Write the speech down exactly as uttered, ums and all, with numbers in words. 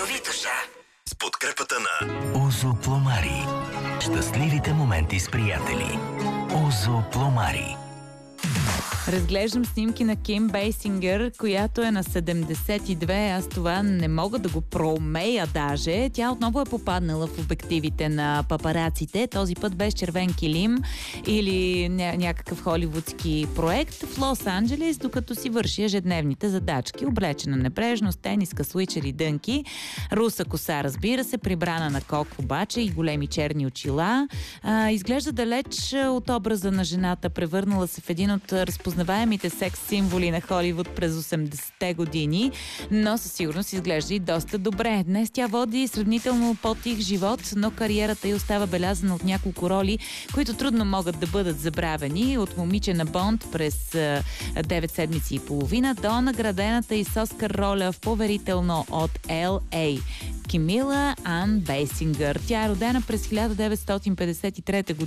Витоша. С подкрепата на Озо Пломари. Щастливите моменти с приятели. Озо Пломари. Разглеждам снимки на Ким Бейсингър, която е на седемдесет и две. Аз това не мога да го проумея даже. Тя отново е попаднала в обективите на папараците. Този път без червен килим или ня- някакъв холивудски проект в Лос-Анджелес, докато си върши ежедневните задачки. Облечена небрежно, с тениска, свичер и дънки. Руса коса, разбира се, прибрана на кок обаче и големи черни очила. А, изглежда далеч от образа на жената, превърнала се в един от разпознаваемите секс символи на Холивуд през осемдесетте години, но със сигурност изглежда и доста добре. Днес тя води сравнително по-тих живот, но кариерата й остава белязана от няколко роли, които трудно могат да бъдат забравени. От момиче на Бонд през девет седмици и половина до наградената и с Оскар роля в Поверително от Ел Ей. Камила Ан Бейсингър. Тя е родена през хиляда деветстотин петдесет и трета година